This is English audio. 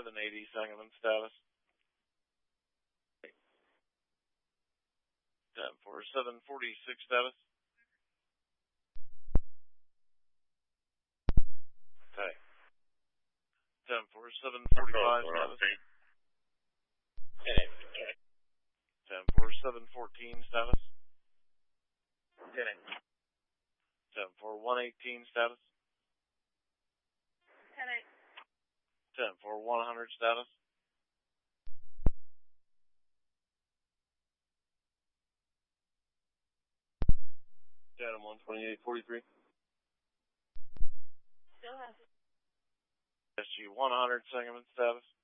780 Sangamon status. 746 status. Okay. 74745 status. 74714 status. 74118 status. 10100 status. 12843. Still has SG 100 Sangamon status.